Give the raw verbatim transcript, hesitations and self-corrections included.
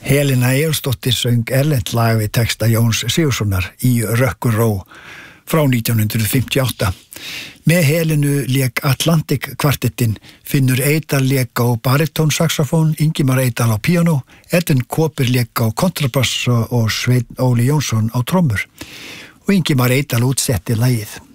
Helena Egilsdóttir söng erlent lag við texta Jóns Sigurðssonar Í rökkur ró frá nítján hundruð fimmtíu og átta. Með Helenu lék Atlantic kvartettin, Finnur Eydal lék á baritónsaxofón, Ingimar Eydal á píanó, Edvin Kåper lék á kontrabass og Sveinn Óli Jónsson á trommur. Og Ingimar Eydal útsetti lagið.